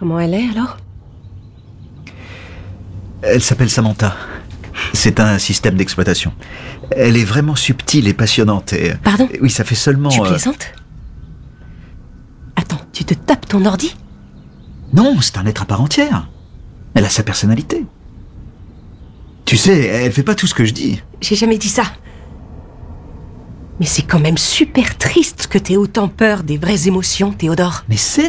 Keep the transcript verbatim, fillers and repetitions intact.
Comment elle est, alors? Elle s'appelle Samantha. C'est un système d'exploitation. Elle est vraiment subtile et passionnante et... Pardon? Oui, ça fait seulement... Tu euh, plaisantes? Attends, tu te tapes ton ordi? Non, c'est un être à part entière. Elle a sa personnalité. Tu sais, elle fait pas tout ce que je dis. J'ai jamais dit ça. Mais c'est quand même super triste que t'aies autant peur des vraies émotions, Théodore. Mais c'est